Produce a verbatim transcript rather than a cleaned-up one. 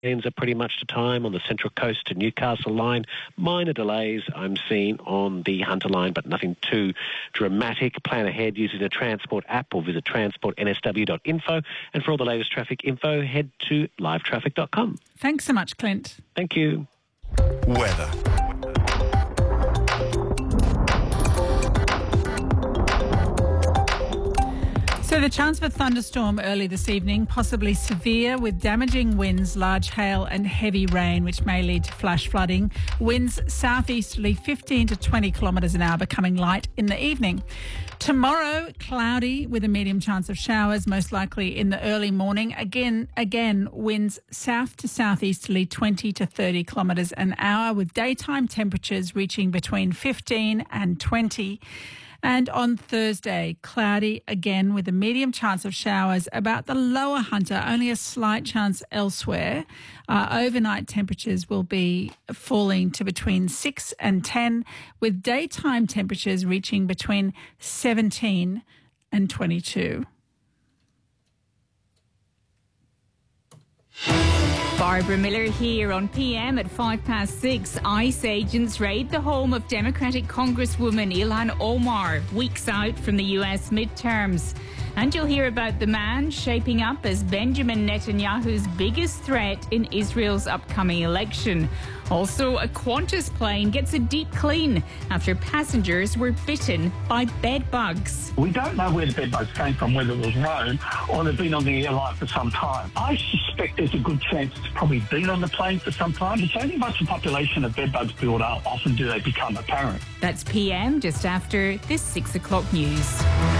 Ends up pretty much to time on the Central Coast to Newcastle line. Minor delays I'm seeing on the Hunter line, but nothing too dramatic. Plan ahead using the Transport app or visit transport n s w dot info. And for all the latest traffic info, head to live traffic dot com. Thanks so much, Clint. Thank you. Weather. So the chance of a thunderstorm early this evening, possibly severe with damaging winds, large hail and heavy rain, which may lead to flash flooding. Winds southeasterly fifteen to twenty kilometres an hour, becoming light in the evening. Tomorrow, cloudy with a medium chance of showers, most likely in the early morning. Again, again, winds south to southeasterly twenty to thirty kilometres an hour, with daytime temperatures reaching between fifteen and twenty. And on Thursday, cloudy again with a medium chance of showers about the lower Hunter, only a slight chance elsewhere. Uh, overnight temperatures will be falling to between six and ten, with daytime temperatures reaching between seventeen and twenty-two. Barbara Miller here on P M at five past six. ICE agents raid the home of Democratic Congresswoman Ilhan Omar, weeks out from the U S midterms. And you'll hear about the man shaping up as Benjamin Netanyahu's biggest threat in Israel's upcoming election. Also, a Qantas plane gets a deep clean after passengers were bitten by bed bugs. We don't know where the bed bugs came from, whether it was Rome or they've been on the airline for some time. I suspect there's a good chance it's probably been on the plane for some time. It's only once the population of bed bugs build up, often do they become apparent. That's P M just after this six o'clock news.